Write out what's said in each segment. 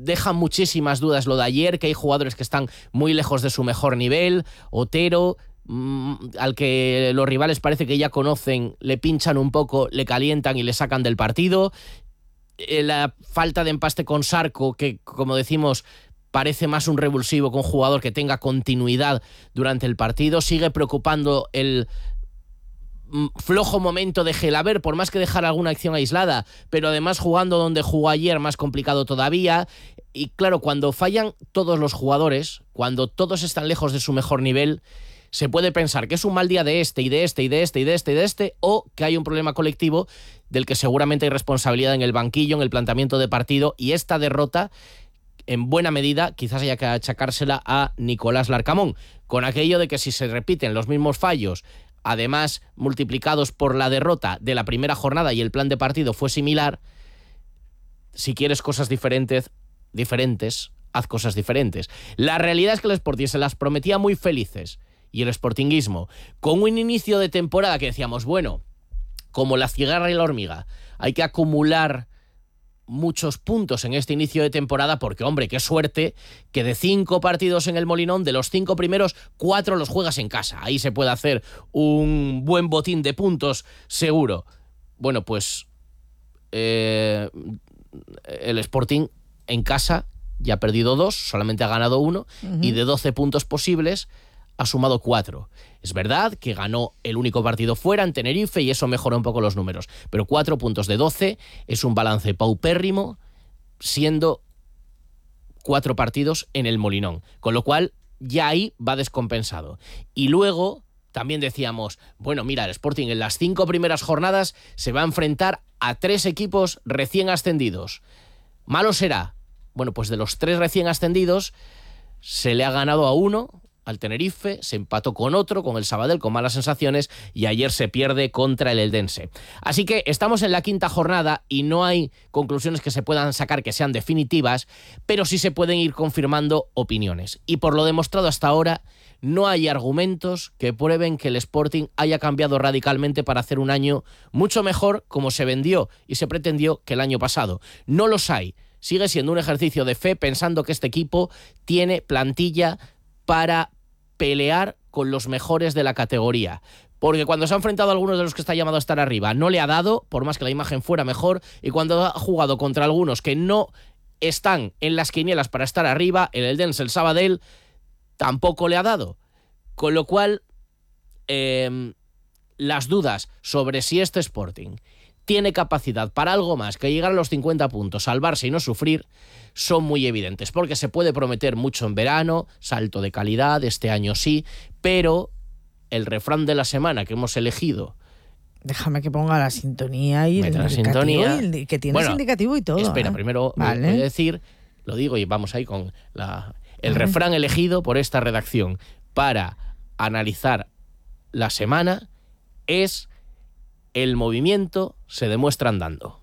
deja muchísimas dudas lo de ayer, que hay jugadores que están muy lejos de su mejor nivel. Otero, al que los rivales parece que ya conocen, le pinchan un poco, le calientan y le sacan del partido. La falta de empaste con Sarco, que como decimos parece más un revulsivo que un jugador que tenga continuidad durante el partido. Sigue preocupando el flojo momento de Gelaber, por más que dejar alguna acción aislada, pero además jugando donde jugó ayer, más complicado todavía. Y claro, cuando fallan todos los jugadores, cuando todos están lejos de su mejor nivel, se puede pensar que es un mal día de este, y de este, y de este, y de este, y de este, o que hay un problema colectivo del que seguramente hay responsabilidad en el banquillo, en el planteamiento de partido, y esta derrota, en buena medida, quizás haya que achacársela a Nicolás Larcamón, con aquello de que si se repiten los mismos fallos, además multiplicados por la derrota de la primera jornada y el plan de partido fue similar, si quieres cosas diferentes, haz cosas diferentes. La realidad es que el Sporting se las prometía muy felices, y el sportinguismo, con un inicio de temporada que decíamos, bueno, como la cigarra y la hormiga, hay que acumular muchos puntos en este inicio de temporada, porque, hombre, qué suerte que de 5 partidos en el Molinón, de los 5 primeros, 4 los juegas en casa. Ahí se puede hacer un buen botín de puntos, seguro. Bueno, pues el Sporting en casa ya ha perdido 2, solamente ha ganado 1, y de 12 puntos posibles ha sumado 4. Es verdad que ganó el único partido fuera en Tenerife y eso mejora un poco los números, pero 4 puntos de 12 es un balance paupérrimo, siendo 4 partidos en el Molinón, con lo cual ya ahí va descompensado. Y luego también decíamos, bueno, mira, el Sporting en las 5 primeras jornadas se va a enfrentar a 3 equipos recién ascendidos. ¿Malo será? Bueno, pues de los 3 recién ascendidos se le ha ganado a 1, al Tenerife, se empató con otro, con el Sabadell, con malas sensaciones, y ayer se pierde contra el Eldense. Así que estamos en la 5ª jornada y no hay conclusiones que se puedan sacar que sean definitivas, pero sí se pueden ir confirmando opiniones. Y por lo demostrado hasta ahora, no hay argumentos que prueben que el Sporting haya cambiado radicalmente para hacer un año mucho mejor como se vendió y se pretendió que el año pasado. No los hay. Sigue siendo un ejercicio de fe pensando que este equipo tiene plantilla para pelear con los mejores de la categoría. Porque cuando se ha enfrentado a algunos de los que está llamado a estar arriba, no le ha dado, por más que la imagen fuera mejor, y cuando ha jugado contra algunos que no están en las quinielas para estar arriba, el Eldense, el Sabadell, tampoco le ha dado. Con lo cual, las dudas sobre si este Sporting tiene capacidad para algo más que llegar a los 50 puntos, salvarse y no sufrir, son muy evidentes, porque se puede prometer mucho en verano, salto de calidad, este año sí, pero el refrán de la semana que hemos elegido... Déjame que ponga la sintonía y la sintonía, que tiene ese indicativo y todo. Espera, primero voy a decir, lo digo y vamos ahí con el refrán elegido por esta redacción para analizar la semana es: el movimiento se demuestra andando.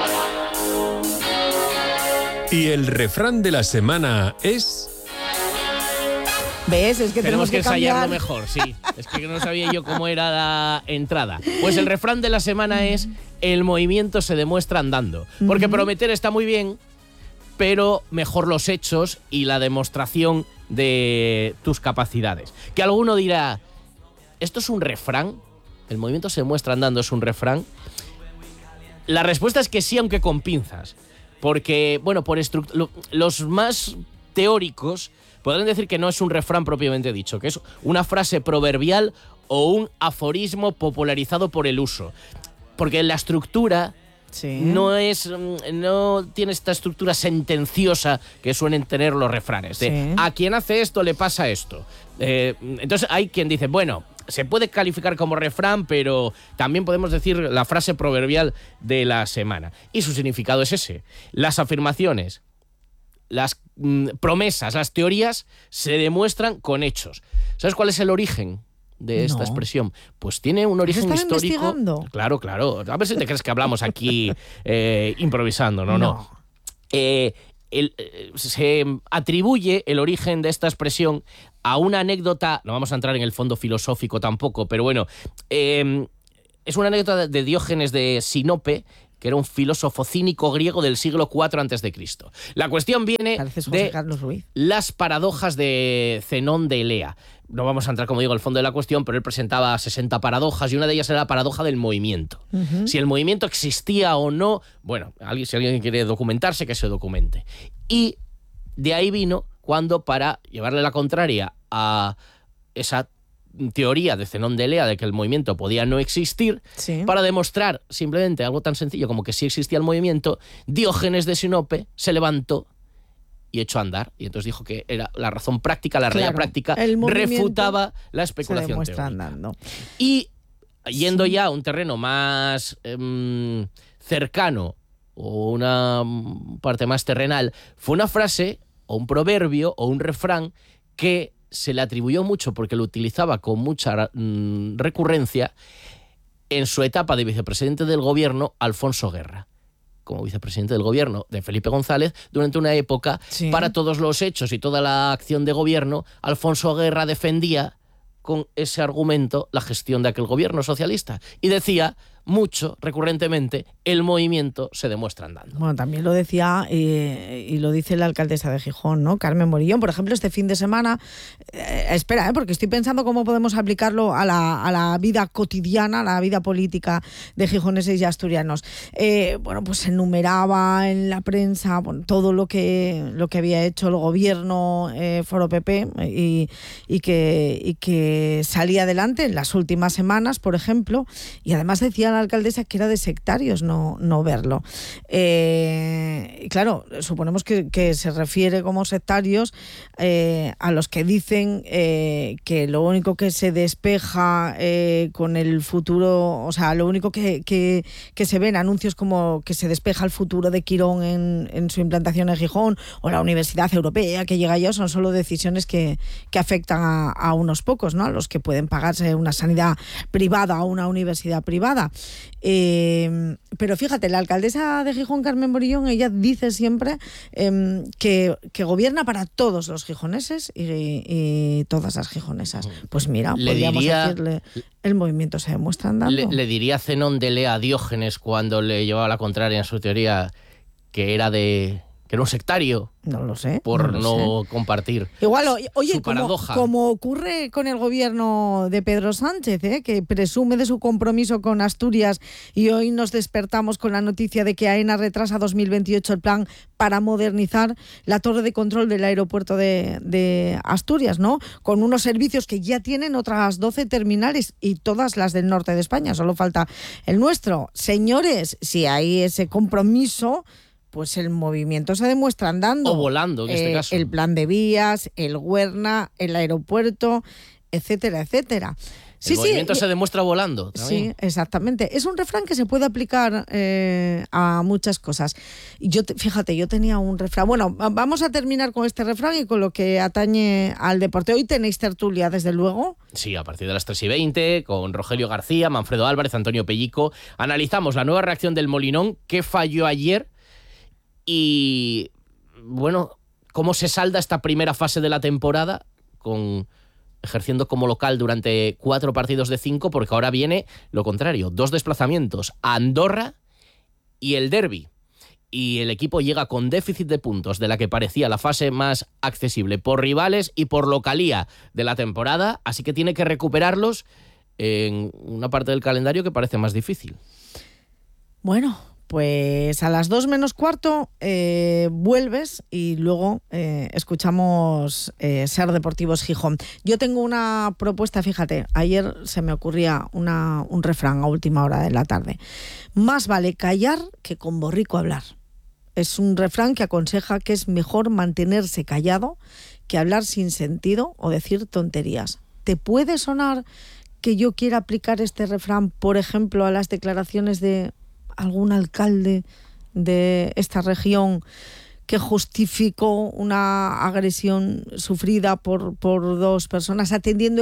Y el refrán de la semana es... ¿Ves? Es que tenemos que ensayarlo mejor, sí. Es que no sabía yo cómo era la entrada. Pues el refrán de la semana es: el movimiento se demuestra andando. Porque prometer está muy bien, pero mejor los hechos y la demostración de tus capacidades. Que alguno dirá, ¿esto es un refrán? ¿El movimiento se demuestra andando es un refrán? La respuesta es que sí, aunque con pinzas. Porque, bueno, los más teóricos podrán decir que no es un refrán propiamente dicho, que es una frase proverbial o un aforismo popularizado por el uso. Porque la estructura no tiene esta estructura sentenciosa que suelen tener los refranes. A quien hace esto le pasa esto. Entonces hay quien dice, bueno, se puede calificar como refrán, pero también podemos decir la frase proverbial de la semana. Y su significado es ese. Las afirmaciones, las promesas, las teorías se demuestran con hechos. ¿Sabes cuál es el origen de esta expresión? Pues tiene un origen histórico. Claro. A ver si te crees que hablamos aquí improvisando. No. Se atribuye el origen de esta expresión a una anécdota, no vamos a entrar en el fondo filosófico tampoco, pero bueno, es una anécdota de Diógenes de Sinope, que era un filósofo cínico griego del siglo IV a.C. La cuestión viene de las paradojas de Zenón de Elea. No vamos a entrar, como digo, al fondo de la cuestión, pero él presentaba 60 paradojas y una de ellas era la paradoja del movimiento. Si el movimiento existía o no, bueno, si alguien quiere documentarse, que se documente. Y de ahí vino cuando, para llevarle la contraria a esa teoría de Zenón de Elea de que el movimiento podía no existir, para demostrar simplemente algo tan sencillo como que sí existía el movimiento, Diógenes de Sinope se levantó y echó a andar. Y entonces dijo que era la razón práctica, la realidad práctica, refutaba la especulación teórica. Andando. Y yendo ya a un terreno más cercano o una parte más terrenal, fue una frase o un proverbio o un refrán que se le atribuyó mucho porque lo utilizaba con mucha recurrencia en su etapa de vicepresidente del gobierno Alfonso Guerra. Como vicepresidente del gobierno de Felipe González, durante una época, para todos los hechos y toda la acción de gobierno, Alfonso Guerra defendía con ese argumento la gestión de aquel gobierno socialista y decía mucho, recurrentemente, el movimiento se demuestra andando. Bueno, también lo decía y lo dice la alcaldesa de Gijón, ¿no? Carmen Morillón, por ejemplo, este fin de semana, espera, porque estoy pensando cómo podemos aplicarlo a la vida cotidiana, a la vida política de gijoneses y asturianos. Bueno, pues enumeraba en la prensa todo lo que había hecho el gobierno Foro PP y que salía adelante en las últimas semanas, por ejemplo, y además decía la alcaldesa que era de sectarios no verlo. Claro, suponemos que se refiere como sectarios a los que dicen que lo único que se despeja con el futuro, o sea, lo único que se ven anuncios como que se despeja el futuro de Quirón en su implantación en Gijón o la Universidad Europea que llega ya, son solo decisiones que afectan a unos pocos, ¿no? A los que pueden pagarse una sanidad privada o una universidad privada. Pero fíjate, la alcaldesa de Gijón, Carmen Morillón, ella dice siempre que gobierna para todos los gijoneses y todas las gijonesas. Pues mira, podríamos decirle, el movimiento se demuestra andando. Le diría Zenón de Elea a Diógenes cuando le llevaba la contraria en su teoría que era un sectario. No lo sé. Por no compartir. Igual, oye, su paradoja. Como ocurre con el gobierno de Pedro Sánchez, que presume de su compromiso con Asturias, y hoy nos despertamos con la noticia de que AENA retrasa a 2028 el plan para modernizar la torre de control del aeropuerto de Asturias, ¿no? Con unos servicios que ya tienen otras 12 terminales y todas las del norte de España. Solo falta el nuestro. Señores, si hay ese compromiso, pues el movimiento se demuestra andando. O volando, en este caso. El plan de vías, el Huerna, el aeropuerto, etcétera, etcétera. El movimiento se demuestra volando también. Sí, exactamente. Es un refrán que se puede aplicar a muchas cosas. Fíjate, yo tenía un refrán. Bueno, vamos a terminar con este refrán y con lo que atañe al deporte. Hoy tenéis tertulia, desde luego. Sí, a partir de las 3:20, con Rogelio García, Manfredo Álvarez, Antonio Pellico. Analizamos la nueva reacción del Molinón, que falló ayer. Y, bueno, ¿cómo se salda esta primera fase de la temporada? Ejerciendo como local durante 4 partidos de 5, porque ahora viene lo contrario. 2 desplazamientos a Andorra y el derbi. Y el equipo llega con déficit de puntos de la que parecía la fase más accesible por rivales y por localía de la temporada, así que tiene que recuperarlos en una parte del calendario que parece más difícil. Bueno, pues a las 2 menos cuarto vuelves y luego escuchamos Ser Deportivos Gijón. Yo tengo una propuesta, fíjate, ayer se me ocurría un refrán a última hora de la tarde. Más vale callar que con borrico hablar. Es un refrán que aconseja que es mejor mantenerse callado que hablar sin sentido o decir tonterías. ¿Te puede sonar que yo quiera aplicar este refrán, por ejemplo, a las declaraciones de algún alcalde de esta región que justificó una agresión sufrida por 2 personas, atendiendo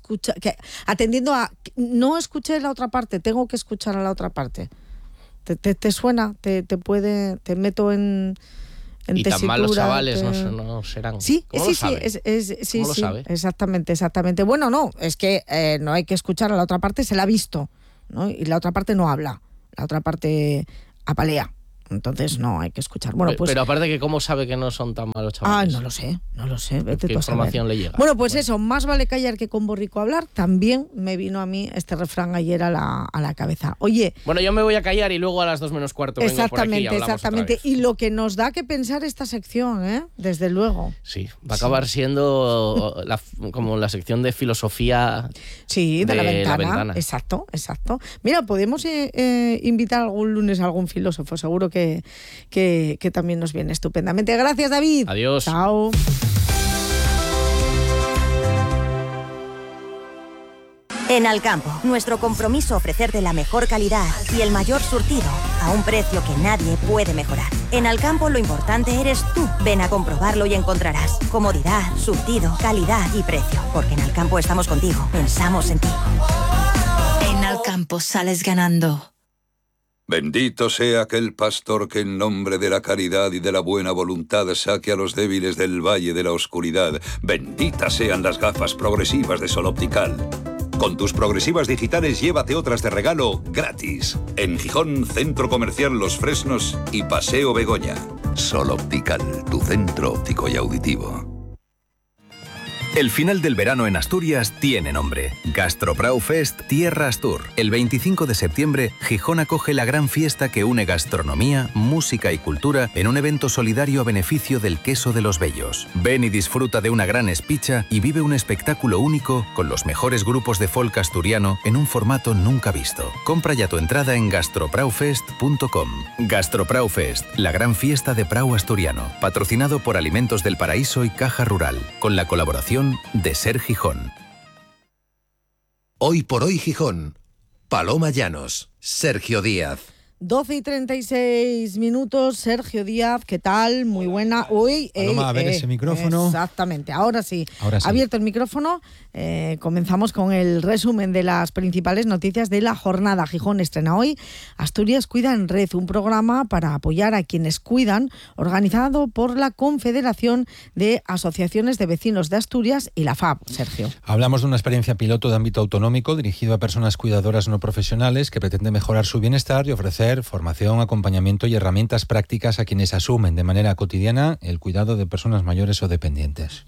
a no escuché la otra parte, tengo que escuchar a la otra parte? ¿Te suena? ¿Te meto en y tesitura? Tan malos chavales no serán. Sí, ¿Cómo sí, lo sabe? Sí, ¿Cómo lo sabe? Exactamente. Bueno, no, es que no hay que escuchar a la otra parte, se la ha visto, ¿no? Y la otra parte no habla. La otra parte apalea. Entonces no hay que escuchar. Bueno, pues, pero aparte que cómo sabe que no son tan malos chavales. no lo sé. Vete ¿Qué tú a saber. información le llega? Bueno, pues eso, más vale callar que con borrico hablar. También me vino a mí este refrán ayer a la cabeza. Oye. Bueno, yo me voy a callar y luego a las 2:45 vengo por aquí y hablamos exactamente. otra vez. Y lo que nos da que pensar esta sección, desde luego. Sí, va a acabar siendo como la sección de filosofía. Sí, de la ventana. Exacto. Mira, podemos invitar algún lunes a algún filósofo, seguro que también nos viene estupendamente. Gracias, David. Adiós. Chao. En Alcampo, nuestro compromiso ofrecerte la mejor calidad y el mayor surtido a un precio que nadie puede mejorar. En Alcampo lo importante eres tú. Ven a comprobarlo y encontrarás comodidad, surtido, calidad y precio. Porque en Alcampo estamos contigo, pensamos en ti. En Alcampo sales ganando. Bendito sea aquel pastor que en nombre de la caridad y de la buena voluntad saque a los débiles del valle de la oscuridad. Benditas sean las gafas progresivas de Sol Optical. Con tus progresivas digitales llévate otras de regalo gratis. En Gijón, Centro Comercial Los Fresnos y Paseo Begoña. Sol Optical, tu centro óptico y auditivo. El final del verano en Asturias tiene nombre. Gastroprau Fest Tierra Astur. El 25 de septiembre, Gijón acoge la gran fiesta que une gastronomía, música y cultura en un evento solidario a beneficio del queso de los Bellos. Ven y disfruta de una gran espicha y vive un espectáculo único con los mejores grupos de folk asturiano en un formato nunca visto. Compra ya tu entrada en gastropraufest.com. Gastroprau Fest, la gran fiesta de Prau asturiano, patrocinado por Alimentos del Paraíso y Caja Rural, con la colaboración de Ser Gijón. Hoy por hoy Gijón. Paloma Llanos, Sergio Díaz. 12:36, Sergio Díaz, ¿qué tal? Muy buena. Uy, Paloma, a ver ese micrófono. Exactamente, ahora sí. Ahora sí. Abierto el micrófono, comenzamos con el resumen de las principales noticias de la jornada. Gijón estrena hoy Asturias Cuida en Red, un programa para apoyar a quienes cuidan, organizado por la Confederación de Asociaciones de Vecinos de Asturias y la FAB. Sergio. Hablamos de una experiencia piloto de ámbito autonómico dirigido a personas cuidadoras no profesionales que pretende mejorar su bienestar y ofrecer formación, acompañamiento y herramientas prácticas a quienes asumen de manera cotidiana el cuidado de personas mayores o dependientes.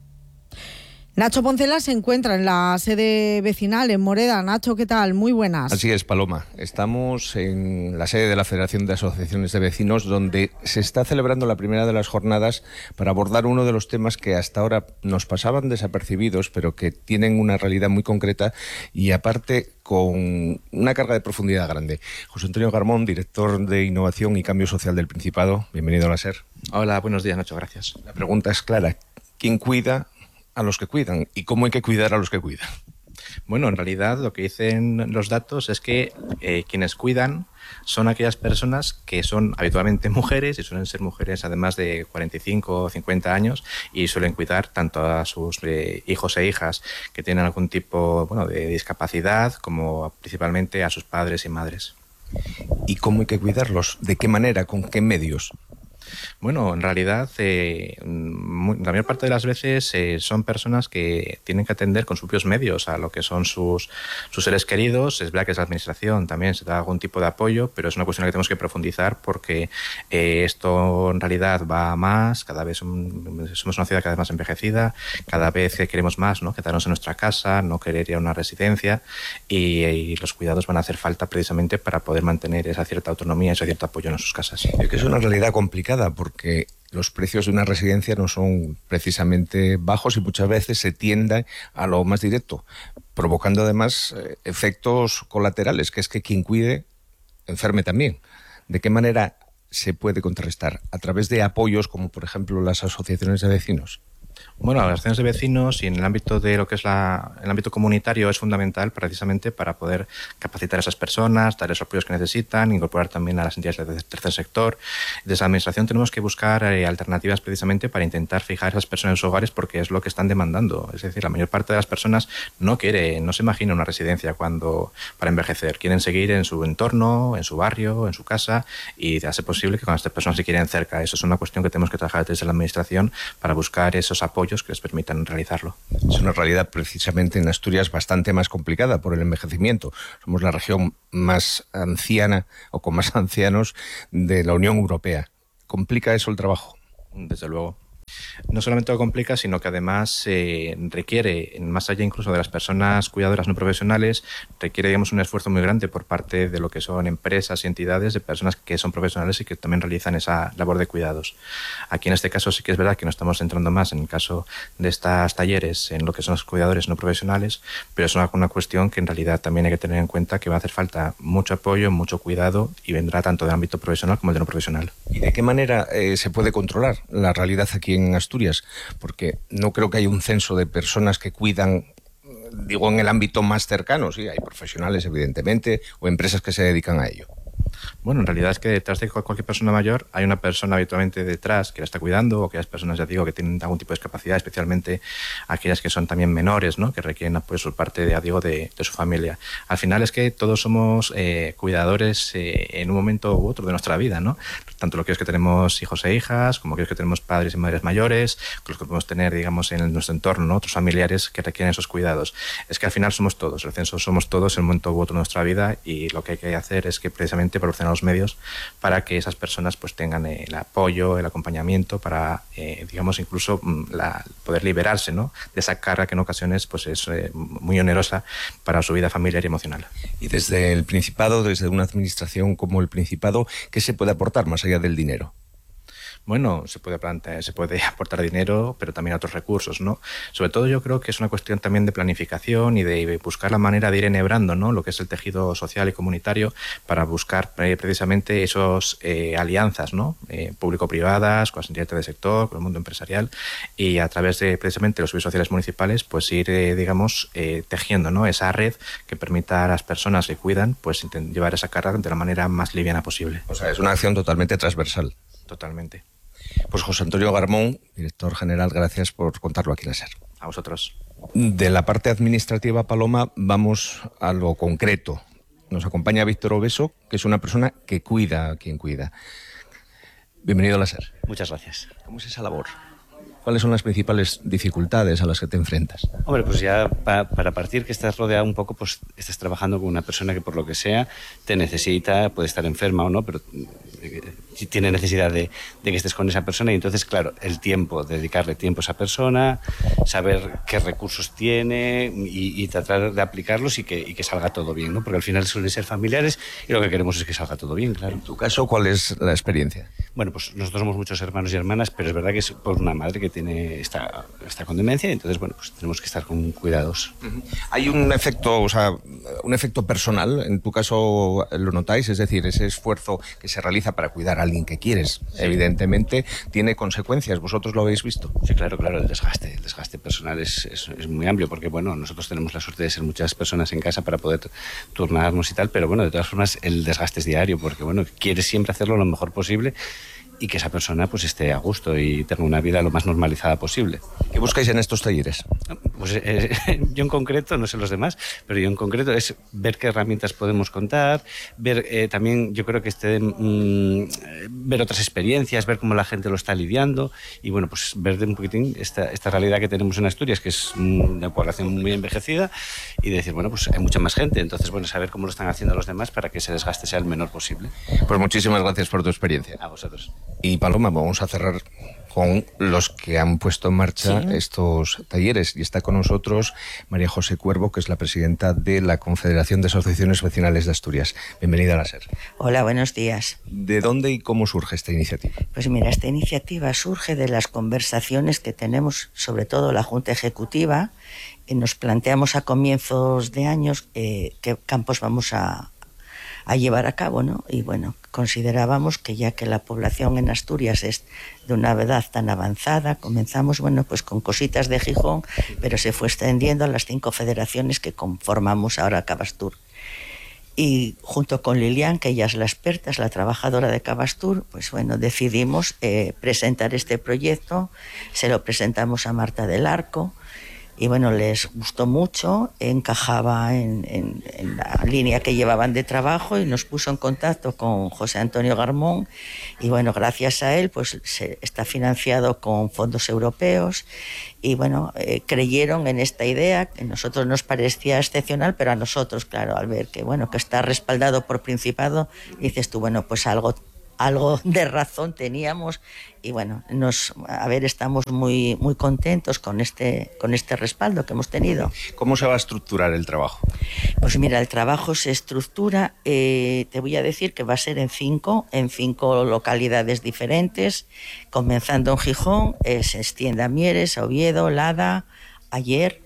Nacho Poncela se encuentra en la sede vecinal en Moreda. Nacho, ¿qué tal? Muy buenas. Así es, Paloma. Estamos en la sede de la Federación de Asociaciones de Vecinos, donde se está celebrando la primera de las jornadas para abordar uno de los temas que hasta ahora nos pasaban desapercibidos, pero que tienen una realidad muy concreta y aparte con una carga de profundidad grande. José Antonio Garmón, director de Innovación y Cambio Social del Principado. Bienvenido a la SER. Hola, buenos días, Nacho. Gracias. La pregunta es clara. ¿Quién cuida a los que cuidan y cómo hay que cuidar a los que cuidan? Bueno, en realidad lo que dicen los datos es que quienes cuidan son aquellas personas que son habitualmente mujeres y suelen ser mujeres además de 45 o 50 años y suelen cuidar tanto a sus hijos e hijas que tienen algún tipo de discapacidad como principalmente a sus padres y madres. ¿Y cómo hay que cuidarlos? ¿De qué manera? ¿Con qué medios? Bueno, en realidad, la mayor parte de las veces son personas que tienen que atender con sus propios medios a lo que son sus seres queridos. Es verdad que es la administración, también se da algún tipo de apoyo, pero es una cuestión que tenemos que profundizar porque esto en realidad va a más. Cada vez somos una ciudad cada vez más envejecida, cada vez queremos más, ¿no? Quedarnos en nuestra casa, no querer ir a una residencia y los cuidados van a hacer falta precisamente para poder mantener esa cierta autonomía, ese cierto apoyo en sus casas. Es que es una realidad complicada porque los precios de una residencia no son precisamente bajos y muchas veces se tiende a lo más directo, provocando además efectos colaterales, que es que quien cuide enferme también. ¿De qué manera se puede contrarrestar? ¿A través de apoyos como por ejemplo las asociaciones de vecinos? Bueno, las asociaciones de vecinos y en el ámbito de lo que es el ámbito comunitario es fundamental precisamente para poder capacitar a esas personas, dar esos apoyos que necesitan, incorporar también a las entidades del tercer sector. Desde la administración tenemos que buscar alternativas precisamente para intentar fijar a esas personas en sus hogares porque es lo que están demandando. Es decir, la mayor parte de las personas no se imagina una residencia para envejecer. Quieren seguir en su entorno, en su barrio, en su casa y de hacer posible que cuando estas personas se quieren cerca. Eso es una cuestión que tenemos que trabajar desde la administración para buscar esos apoyos que les permitan realizarlo. Es una realidad precisamente en Asturias bastante más complicada por el envejecimiento. Somos la región más anciana o con más ancianos de la Unión Europea. ¿Complica eso el trabajo? Desde luego. No solamente lo complica, sino que además requiere, más allá incluso de las personas cuidadoras no profesionales, requiere, digamos, un esfuerzo muy grande por parte de lo que son empresas y entidades de personas que son profesionales y que también realizan esa labor de cuidados. Aquí en este caso sí que es verdad que nos estamos centrando más en el caso de estos talleres en lo que son los cuidadores no profesionales, pero es una cuestión que en realidad también hay que tener en cuenta que va a hacer falta mucho apoyo, mucho cuidado y vendrá tanto del ámbito profesional como el de no profesional. ¿Y de qué manera se puede controlar la realidad aquí en Asturias? Porque no creo que haya un censo de personas que cuidan, digo, en el ámbito más cercano. Sí, hay profesionales, evidentemente, o empresas que se dedican a ello. Bueno, en realidad es que detrás de cualquier persona mayor hay una persona habitualmente detrás que la está cuidando, o aquellas personas, ya digo, que tienen algún tipo de discapacidad, especialmente aquellas que son también menores, ¿no? Que requieren apoyo por parte, ya digo, de su familia. Al final es que todos somos cuidadores en un momento u otro de nuestra vida, ¿no? Tanto aquellos que tenemos hijos e hijas, como aquellos que tenemos padres y madres mayores, los que podemos tener, digamos, en nuestro entorno, ¿no? Otros familiares que requieren esos cuidados. Es que al final somos todos, el censo somos todos en un momento u otro de nuestra vida, y lo que hay que hacer es que precisamente proporcionar los medios para que esas personas pues tengan el apoyo, el acompañamiento para, digamos, incluso poder liberarse, ¿no? De esa carga que en ocasiones pues es muy onerosa para su vida familiar y emocional. Y desde el Principado, desde una administración como el Principado, ¿qué se puede aportar más allá del dinero? Bueno, se puede aportar dinero, pero también otros recursos, ¿no? Sobre todo yo creo que es una cuestión también de planificación y de buscar la manera de ir enhebrando, ¿no? Lo que es el tejido social y comunitario para buscar precisamente esos alianzas, ¿no? Público-privadas, con las entidades del sector, con el mundo empresarial, y a través de precisamente los servicios sociales municipales, pues ir, digamos, tejiendo, ¿no? Esa red que permita a las personas que cuidan, pues llevar esa carga de la manera más liviana posible. O sea, es una acción totalmente transversal. Totalmente. Pues José Antonio Garmón, director general, gracias por contarlo aquí en la SER. A vosotros. De la parte administrativa, Paloma, vamos a lo concreto. Nos acompaña Víctor Obeso, que es una persona que cuida a quien cuida. Bienvenido a la SER. Muchas gracias. ¿Cómo es esa labor? ¿Cuáles son las principales dificultades a las que te enfrentas? Hombre, pues ya para partir que estás rodeado un poco, pues estás trabajando con una persona que por lo que sea te necesita, puede estar enferma o no, pero tiene necesidad de que estés con esa persona, y entonces, claro, el tiempo, dedicarle tiempo a esa persona, saber qué recursos tiene y tratar de aplicarlos y que salga todo bien, ¿no? Porque al final suelen ser familiares y lo que queremos es que salga todo bien, claro. En tu caso, ¿cuál es la experiencia? Bueno, pues nosotros somos muchos hermanos y hermanas, pero es verdad que es por una madre que está con demencia, y entonces, bueno, pues tenemos que estar con cuidados. Hay un efecto, un efecto personal, en tu caso lo notáis, es decir, ese esfuerzo que se realiza para cuidar a alguien que quieres, sí, evidentemente tiene consecuencias. ¿Vosotros lo habéis visto? Sí, claro, el desgaste personal es muy amplio, porque bueno, nosotros tenemos la suerte de ser muchas personas en casa para poder turnarnos y tal, pero bueno, de todas formas el desgaste es diario, porque bueno, quieres siempre hacerlo lo mejor posible y que esa persona pues esté a gusto y tenga una vida lo más normalizada posible. ¿Qué buscáis en estos talleres? Pues yo en concreto, no sé los demás, pero yo en concreto es ver qué herramientas podemos contar, ver también, yo creo que ver otras experiencias, ver cómo la gente lo está lidiando, y bueno, pues ver un poquitín esta realidad que tenemos en Asturias, que es una población muy envejecida, y decir, bueno, pues hay mucha más gente, entonces bueno, saber cómo lo están haciendo los demás para que ese desgaste sea el menor posible. Pues muchísimas gracias por tu experiencia. A vosotros. Y Paloma, vamos a cerrar con los que han puesto en marcha estos talleres. Y está con nosotros María José Cuervo, que es la presidenta de la Confederación de Asociaciones Vecinales de Asturias. Bienvenida a la SER. Hola, buenos días. ¿De dónde y cómo surge esta iniciativa? Pues mira, esta iniciativa surge de las conversaciones que tenemos, sobre todo la Junta Ejecutiva, y nos planteamos a comienzos de años qué campos vamos a llevar a cabo, ¿no? Y bueno, considerábamos que ya que la población en Asturias es de una edad tan avanzada, comenzamos, bueno, pues con cositas de Gijón, pero se fue extendiendo a las 5 federaciones que conformamos ahora Cabastur. Y junto con Lilian, que ella es la experta, es la trabajadora de Cabastur, pues bueno, decidimos presentar este proyecto, se lo presentamos a Marta del Arco, y bueno, les gustó mucho, encajaba en la línea que llevaban de trabajo y nos puso en contacto con José Antonio Garmón y bueno, gracias a él pues está financiado con fondos europeos y bueno, creyeron en esta idea que a nosotros nos parecía excepcional, pero a nosotros, claro, al ver que bueno, que está respaldado por Principado, dices tú, bueno, pues algo de razón teníamos y bueno, estamos muy contentos con este respaldo que hemos tenido. ¿Cómo se va a estructurar el trabajo? Pues mira, el trabajo se estructura, te voy a decir que va a ser en cinco localidades diferentes, comenzando en Gijón, se extiende a Mieres, a Oviedo, Lada, Aller.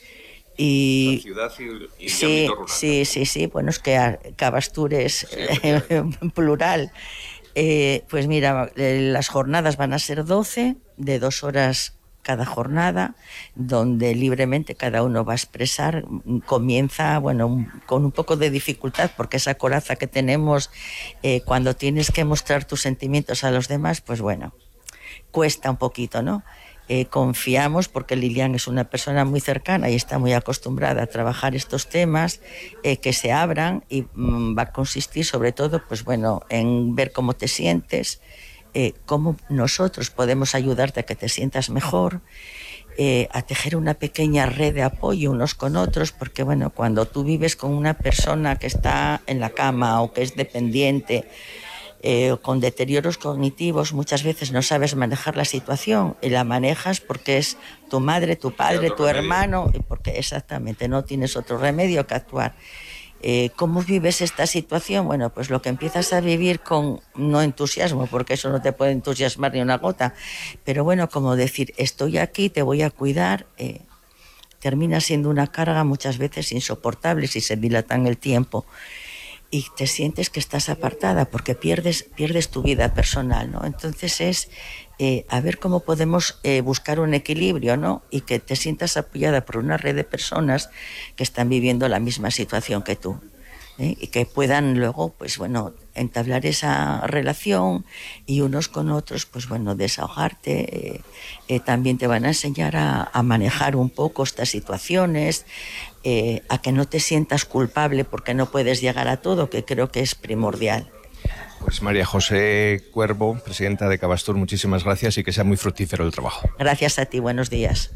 Y la ciudad y sí, ámbito rural. Sí, bueno, es que Cabastur es plural. Pues mira, las jornadas van a ser 12, de 2 horas cada jornada, donde libremente cada uno va a expresar. Comienza, bueno, con un poco de dificultad, porque esa coraza que tenemos cuando tienes que mostrar tus sentimientos a los demás, pues bueno, cuesta un poquito, ¿no? Confiamos porque Lilian es una persona muy cercana y está muy acostumbrada a trabajar estos temas, que se abran y va a consistir sobre todo pues bueno, en ver cómo te sientes, cómo nosotros podemos ayudarte a que te sientas mejor, a tejer una pequeña red de apoyo unos con otros, porque bueno, cuando tú vives con una persona que está en la cama o que es dependiente, con deterioros cognitivos, muchas veces no sabes manejar la situación y la manejas porque es tu madre, tu padre, tu hermano, y porque exactamente no tienes otro remedio que actuar. ¿Cómo vives esta situación? Bueno, pues lo que empiezas a vivir con no entusiasmo, porque eso no te puede entusiasmar ni una gota, pero bueno, como decir, estoy aquí, te voy a cuidar, termina siendo una carga muchas veces insoportable si se dilata en el tiempo. Y te sientes que estás apartada porque pierdes tu vida personal, ¿no? Entonces es a ver cómo podemos buscar un equilibrio, ¿no? Y que te sientas apoyada por una red de personas que están viviendo la misma situación que tú, y que puedan luego, pues bueno, entablar esa relación y unos con otros, pues bueno, desahogarte. También te van a enseñar a manejar un poco estas situaciones, a que no te sientas culpable porque no puedes llegar a todo, que creo que es primordial. Pues María José Cuervo, presidenta de Cabastur, muchísimas gracias y que sea muy fructífero el trabajo. Gracias a ti, buenos días.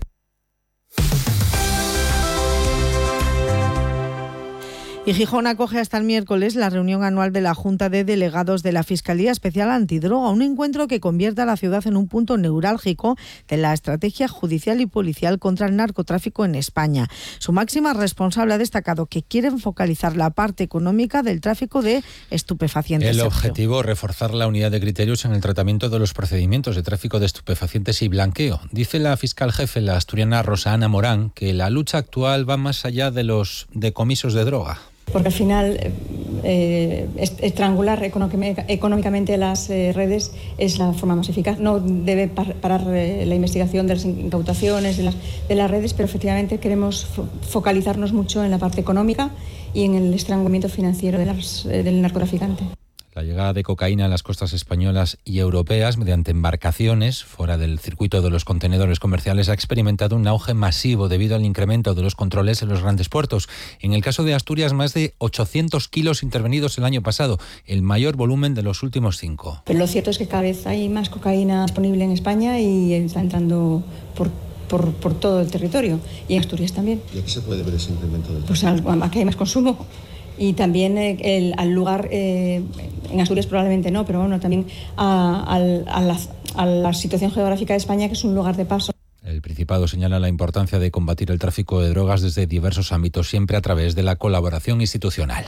Y Gijón acoge hasta el miércoles la reunión anual de la Junta de Delegados de la Fiscalía Especial Antidroga, un encuentro que convierte a la ciudad en un punto neurálgico de la estrategia judicial y policial contra el narcotráfico en España. Su máxima responsable ha destacado que quieren focalizar la parte económica del tráfico de estupefacientes. El objetivo, reforzar la unidad de criterios en el tratamiento de los procedimientos de tráfico de estupefacientes y blanqueo. Dice la fiscal jefe, la asturiana Rosa Ana Morán, que la lucha actual va más allá de los decomisos de droga. Porque al final estrangular económicamente las redes es la forma más eficaz. No debe parar la investigación de las incautaciones de las redes, pero efectivamente queremos focalizarnos mucho en la parte económica y en el estrangulamiento financiero del narcotraficante. La llegada de cocaína a las costas españolas y europeas mediante embarcaciones fuera del circuito de los contenedores comerciales ha experimentado un auge masivo debido al incremento de los controles en los grandes puertos. En el caso de Asturias, más de 800 kilos intervenidos el año pasado, el mayor volumen de los últimos 5. Pero lo cierto es que cada vez hay más cocaína disponible en España y está entrando por todo el territorio, y en Asturias también. ¿Y a qué se puede ver ese incremento del Pues a que hay más consumo. Y también al lugar, en Asturias probablemente no, pero bueno, también a la situación geográfica de España, que es un lugar de paso. El Principado señala la importancia de combatir el tráfico de drogas desde diversos ámbitos, siempre a través de la colaboración institucional.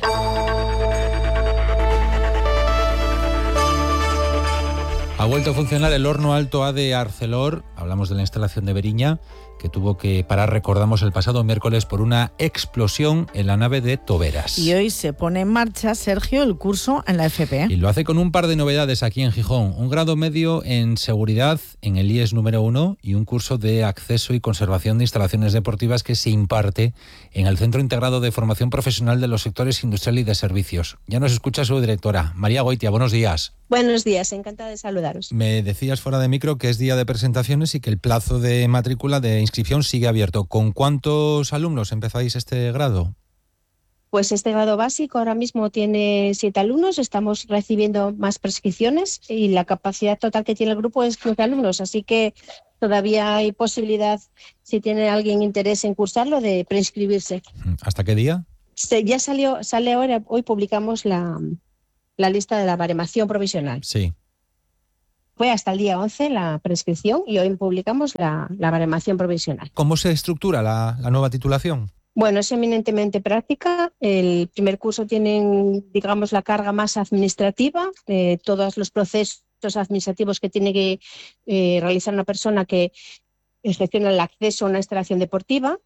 Ha vuelto a funcionar el horno alto A de Arcelor. Hablamos de la instalación de Beriña, que tuvo que parar, recordamos, el pasado miércoles por una explosión en la nave de Toberas. Y hoy se pone en marcha, Sergio, el curso en la FP. Y lo hace con un par de novedades aquí en Gijón. Un grado medio en seguridad en el IES número 1 y un curso de acceso y conservación de instalaciones deportivas que se imparte en el Centro Integrado de Formación Profesional de los Sectores Industrial y de Servicios. Ya nos escucha su directora, María Goitia. Buenos días. Buenos días, encantada de saludar. preparados. Me decías fuera de micro que es día de presentaciones y que el plazo de matrícula, de inscripción, sigue abierto. ¿Con cuántos alumnos empezáis este grado? Pues este grado básico ahora mismo tiene 7 alumnos, estamos recibiendo más prescripciones y la capacidad total que tiene el grupo es 15 alumnos, así que todavía hay posibilidad, si tiene alguien interés en cursarlo, de preinscribirse. ¿Hasta qué día? Ya sale ahora, hoy publicamos la lista de la baremación provisional. Sí. Fue hasta el día 11 la prescripción y hoy publicamos la baremación provisional. ¿Cómo se estructura la nueva titulación? Bueno, es eminentemente práctica. El primer curso tienen, digamos, la carga más administrativa, todos los procesos administrativos que tiene que realizar una persona que gestiona el acceso a una instalación deportiva.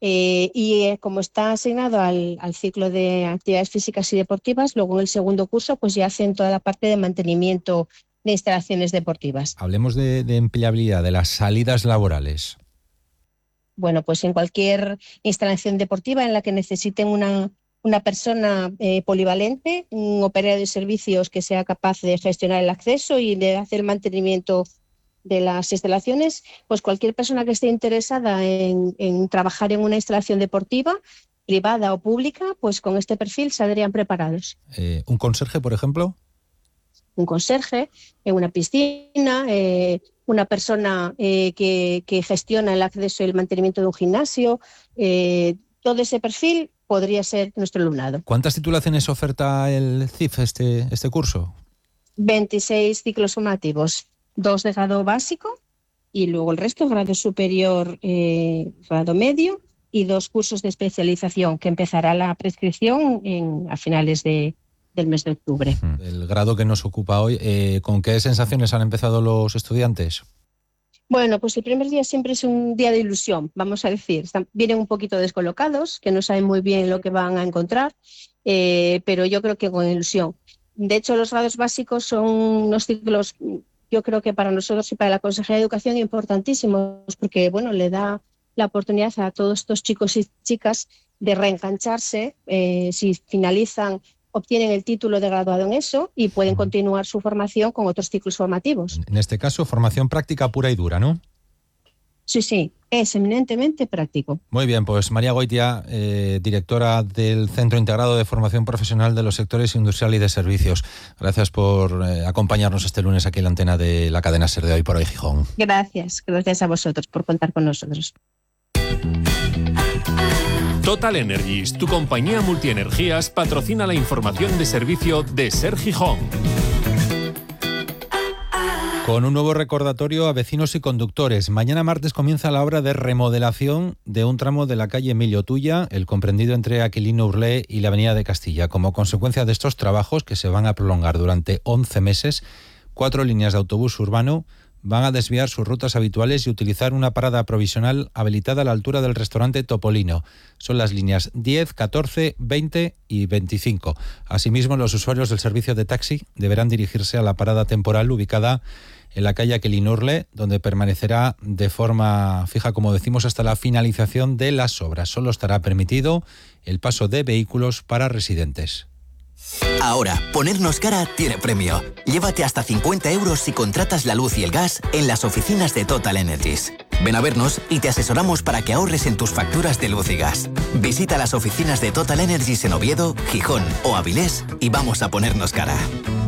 Como está asignado al ciclo de actividades físicas y deportivas, luego en el segundo curso pues ya hacen toda la parte de mantenimiento de instalaciones deportivas. Hablemos de empleabilidad, de las salidas laborales. Bueno, pues en cualquier instalación deportiva en la que necesiten una persona polivalente, un operario de servicios que sea capaz de gestionar el acceso y de hacer el mantenimiento de las instalaciones, pues cualquier persona que esté interesada en trabajar en una instalación deportiva, privada o pública, pues con este perfil saldrían preparados. ¿Un conserje, por ejemplo? Un conserje en una piscina, una persona que gestiona el acceso y el mantenimiento de un gimnasio, todo ese perfil podría ser nuestro alumnado. ¿Cuántas titulaciones oferta el CIF este curso? 26 ciclos formativos, 2 de grado básico y luego el resto grado superior, grado medio y 2 cursos de especialización que empezará la prescripción a finales del mes de octubre. El grado que nos ocupa hoy, ¿con qué sensaciones han empezado los estudiantes? Bueno, pues el primer día siempre es un día de ilusión, vamos a decir. Vienen un poquito descolocados, que no saben muy bien lo que van a encontrar, pero yo creo que con ilusión. De hecho, los grados básicos son unos ciclos, yo creo que para nosotros y para la Consejería de Educación importantísimos, porque bueno, le da la oportunidad a todos estos chicos y chicas de reengancharse, si finalizan, obtienen el título de graduado en eso y pueden continuar su formación con otros ciclos formativos. En este caso, formación práctica pura y dura, ¿no? Sí, es eminentemente práctico. Muy bien, pues María Goitia, directora del Centro Integrado de Formación Profesional de los Sectores Industrial y de Servicios. Gracias por acompañarnos este lunes aquí en la antena de la cadena SER de Hoy por Hoy Gijón. Gracias a vosotros por contar con nosotros. Total Energies, tu compañía multienergías, patrocina la información de servicio de SER Gijón. Con un nuevo recordatorio a vecinos y conductores. Mañana martes comienza la obra de remodelación de un tramo de la calle Emilio Tuya, el comprendido entre Aquilino Urlé y la Avenida de Castilla. Como consecuencia de estos trabajos, que se van a prolongar durante 11 meses, 4 líneas de autobús urbano van a desviar sus rutas habituales y utilizar una parada provisional habilitada a la altura del restaurante Topolino. Son las líneas 10, 14, 20 y 25. Asimismo, los usuarios del servicio de taxi deberán dirigirse a la parada temporal ubicada en la calle Aquilino Urlé, donde permanecerá de forma fija, como decimos, hasta la finalización de las obras. Solo estará permitido el paso de vehículos para residentes. Ahora, ponernos cara tiene premio. Llévate hasta 50 euros si contratas la luz y el gas en las oficinas de Total Energies. Ven a vernos y te asesoramos para que ahorres en tus facturas de luz y gas. Visita las oficinas de Total Energies en Oviedo, Gijón o Avilés y vamos a ponernos cara.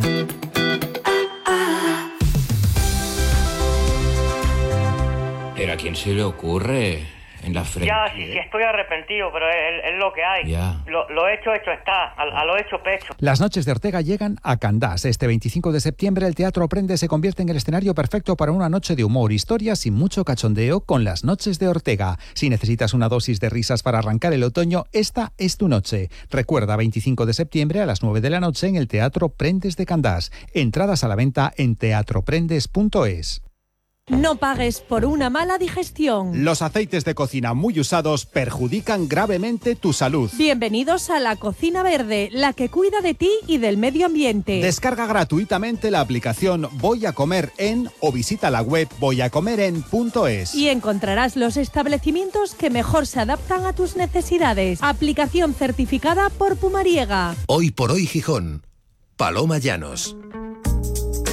¿Pero a quién se le ocurre? En la frente. Ya, sí, estoy arrepentido, pero es lo que hay. Ya. Lo hecho está, a lo hecho pecho. Las noches de Ortega llegan a Candás. Este 25 de septiembre el Teatro Prende se convierte en el escenario perfecto para una noche de humor, historias y mucho cachondeo con las noches de Ortega. Si necesitas una dosis de risas para arrancar el otoño, esta es tu noche. Recuerda, 25 de septiembre a las 9 de la noche en el Teatro Prendes de Candás. Entradas a la venta en teatroprendes.es. No pagues por una mala digestión. Los aceites de cocina muy usados perjudican gravemente tu salud. Bienvenidos a la Cocina Verde, la que cuida de ti y del medio ambiente. Descarga gratuitamente la aplicación Voy a Comer En o visita la web voyacomeren.es. Y encontrarás los establecimientos que mejor se adaptan a tus necesidades. Aplicación certificada por Pumariega. Hoy por Hoy Gijón. Paloma Llanos.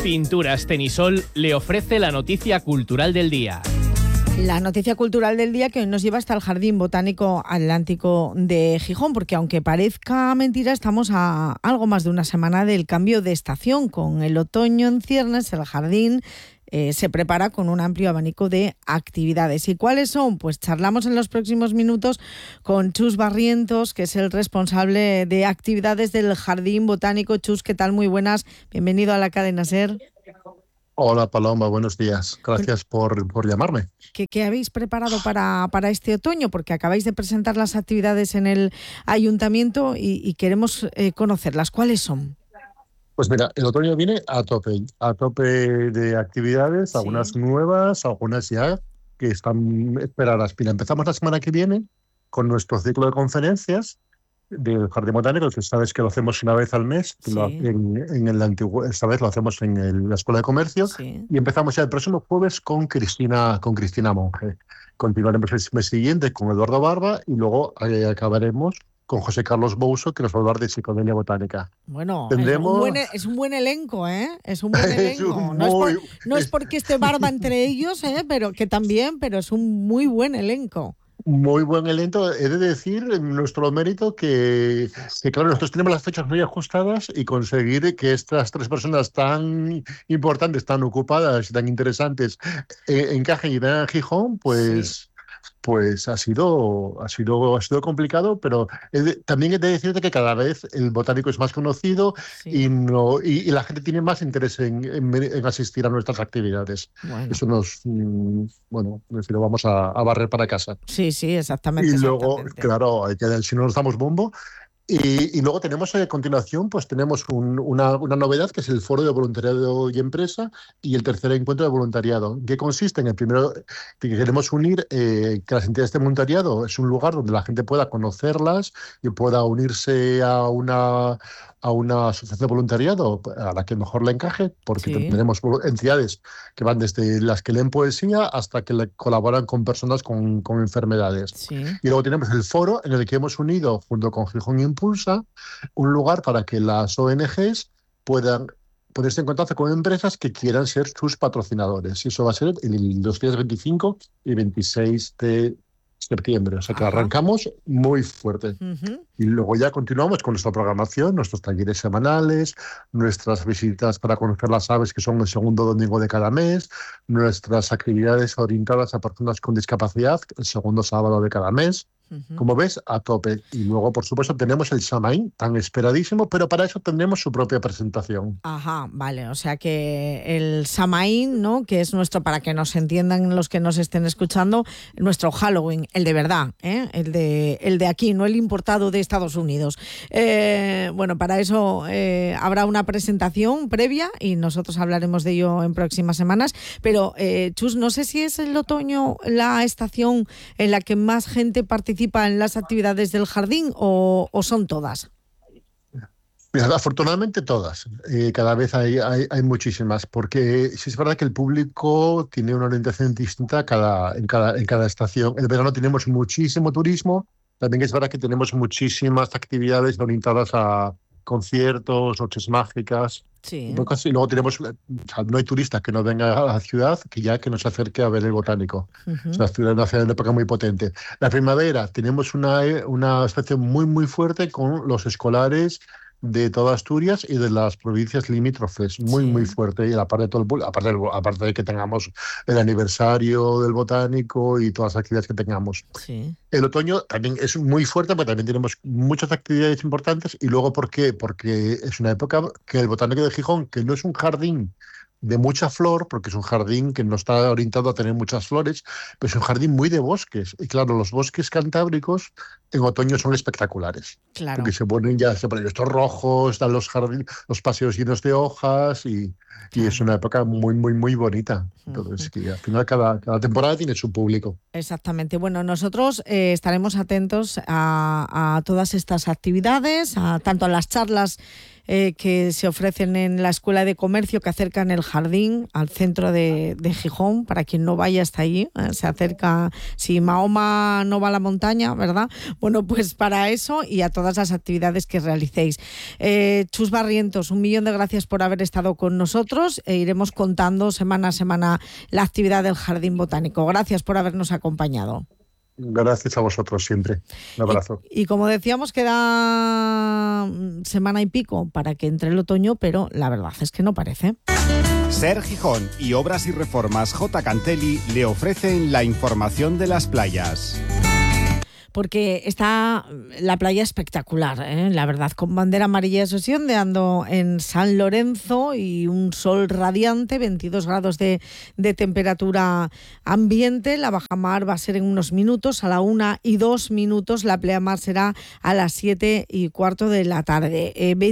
Pinturas Tenisol le ofrece la noticia cultural del día. La noticia cultural del día que hoy nos lleva hasta el Jardín Botánico Atlántico de Gijón, porque aunque parezca mentira, estamos a algo más de una semana del cambio de estación. Con el otoño en ciernes, el jardín se prepara con un amplio abanico de actividades. ¿Y cuáles son? Pues charlamos en los próximos minutos con Chus Barrientos, que es el responsable de actividades del Jardín Botánico. Chus, ¿qué tal? Muy buenas. Bienvenido a la cadena SER. Hola Paloma, buenos días. Gracias por llamarme. ¿Qué habéis preparado para este otoño? Porque acabáis de presentar las actividades en el ayuntamiento y queremos conocerlas. ¿Cuáles son? Pues mira, el otoño viene a tope de actividades, sí. Algunas nuevas, algunas ya que están esperadas. Mira, empezamos la semana que viene con nuestro ciclo de conferencias del Jardín Botánico, que sabes que lo hacemos una vez al mes, sí. en el antiguo, esta vez lo hacemos en la Escuela de Comercio, sí. Y empezamos ya el próximo jueves con Cristina Monge. Continuaremos el mes siguiente con Eduardo Barba y luego acabaremos con José Carlos Bouso, que nos va a hablar de psicodelia botánica. Bueno, es un buen elenco, ¿eh? Es un buen elenco. No es porque esté Barba entre ellos, pero es un muy buen elenco. Muy buen elenco. He de decir, en nuestro mérito, que claro, nosotros tenemos las fechas muy ajustadas y conseguir que estas tres personas tan importantes, tan ocupadas, tan interesantes, encajen y vengan a Gijón, pues... Sí. Pues ha sido complicado, pero también he de decirte que cada vez el botánico es más conocido, sí. y la gente tiene más interés en asistir a nuestras actividades. Bueno. Eso lo vamos a barrer para casa. Sí, exactamente. Y luego, claro, si no nos damos bombo. Y luego tenemos a continuación, pues tenemos una novedad, que es el Foro de Voluntariado y Empresa y el tercer encuentro de voluntariado, que consiste en el primero, que queremos unir que las entidades de voluntariado es un lugar donde la gente pueda conocerlas y pueda unirse a una asociación de voluntariado a la que mejor le encaje, porque sí. Tenemos entidades que van desde las que leen poesía hasta que colaboran con personas con enfermedades. Sí. Y luego tenemos el foro en el que hemos unido, junto con Gijón Impulsa, un lugar para que las ONGs puedan ponerse en contacto con empresas que quieran ser sus patrocinadores. Y eso va a ser los días 25 y 26 de septiembre, o sea que arrancamos muy fuerte. Uh-huh. Y luego ya continuamos con nuestra programación, nuestros talleres semanales, nuestras visitas para conocer las aves, que son el segundo domingo de cada mes, nuestras actividades orientadas a personas con discapacidad, el segundo sábado de cada mes. Uh-huh. Como ves, a tope. Y luego, por supuesto, tenemos el Samaín, tan esperadísimo, pero para eso tendremos su propia presentación. Ajá, vale. O sea que el Samaín, ¿no?, que es nuestro, para que nos entiendan los que nos estén escuchando, nuestro Halloween, el de verdad, el de aquí, no el importado de Estados Unidos. Bueno, para eso habrá una presentación previa y nosotros hablaremos de ello en próximas semanas. Pero, Chus, no sé si es el otoño la estación en la que más gente participa en las actividades del jardín o son todas. Mira, afortunadamente todas. Cada vez hay muchísimas, porque sí es verdad que el público tiene una orientación distinta en cada estación. En el verano tenemos muchísimo turismo, también es verdad que tenemos muchísimas actividades orientadas a conciertos, noches mágicas. Sí. Y luego tenemos, no hay turista que no venga a la ciudad que nos acerque a ver el botánico. Uh-huh. Es una ciudad de época muy potente. La primavera tenemos una estación muy, muy fuerte con los escolares de toda Asturias y de las provincias limítrofes, muy fuerte, y aparte de que tengamos el aniversario del botánico y todas las actividades que tengamos. Sí. El otoño también es muy fuerte, pero también tenemos muchas actividades importantes. Y luego, ¿por qué? Porque es una época que el botánico de Gijón, que no es un jardín de mucha flor, porque es un jardín que no está orientado a tener muchas flores, pero es un jardín muy de bosques. Y claro, los bosques cantábricos en otoño son espectaculares. Claro. Porque se ponen estos rojos, están los paseos llenos de hojas y es una época muy, muy, muy bonita. Entonces, que al final cada temporada tiene su público. Exactamente. Bueno, nosotros estaremos atentos a todas estas actividades, tanto a las charlas que se ofrecen en la Escuela de Comercio, que acercan el jardín al centro de Gijón, para quien no vaya hasta allí, se acerca, si Mahoma no va a la montaña, ¿verdad? Bueno, pues para eso y a todas las actividades que realicéis. Chus Barrientos, 1.000.000 de gracias por haber estado con nosotros, iremos contando semana a semana la actividad del Jardín Botánico. Gracias por habernos acompañado. Gracias a vosotros siempre. Un abrazo. Y como decíamos, queda semana y pico para que entre el otoño, pero la verdad es que no parece. Ser Gijón y Obras y Reformas J. Cantelli le ofrecen la información de las playas. Porque está la playa espectacular, la verdad, con bandera amarilla de sesión, ondeando en San Lorenzo y un sol radiante, 22 grados de temperatura ambiente. La bajamar va a ser en unos minutos, a la 1:02, la pleamar será a las 7:15 de la tarde.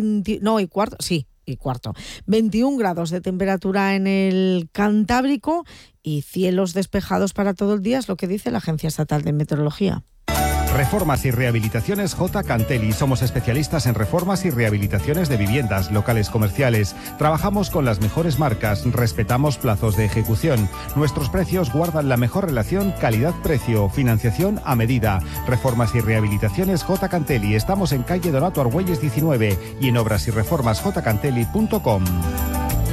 21 grados de temperatura en el Cantábrico y cielos despejados para todo el día, es lo que dice la Agencia Estatal de Meteorología. Reformas y Rehabilitaciones J. Cantelli. Somos especialistas en reformas y rehabilitaciones de viviendas, locales comerciales. Trabajamos con las mejores marcas, respetamos plazos de ejecución. Nuestros precios guardan la mejor relación calidad-precio, financiación a medida. Reformas y Rehabilitaciones J. Cantelli. Estamos en calle Donato Argüelles 19 y en obrasyreformasjcantelli.com.